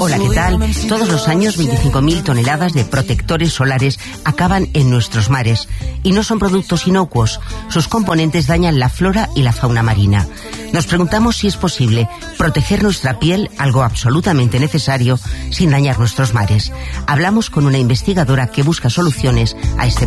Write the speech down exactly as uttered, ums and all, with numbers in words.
Hola, ¿qué tal? Todos los años veinticinco mil toneladas de protectores solares acaban en nuestros mares. Y no son productos inocuos. Sus componentes dañan la flora y la fauna marina. Nos preguntamos si es posible proteger nuestra piel, algo absolutamente necesario, sin dañar nuestros mares. Hablamos con una investigadora que busca soluciones a este